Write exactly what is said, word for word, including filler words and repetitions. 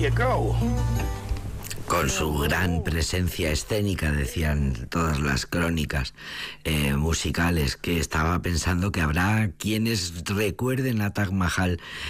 you go. Con su gran presencia escénica, decían todas las crónicas eh, musicales, que estaba pensando que habrá quienes recuerden a Taj Mahal